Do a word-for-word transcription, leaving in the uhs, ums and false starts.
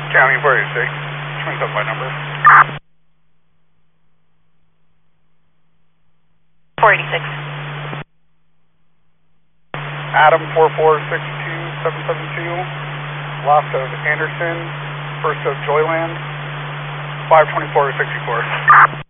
County four eighty-six, twenty-seven by number. four eighty-six. Adam four four six two seven seven two, last of Anderson, first of Joyland, five twenty-four sixty-four.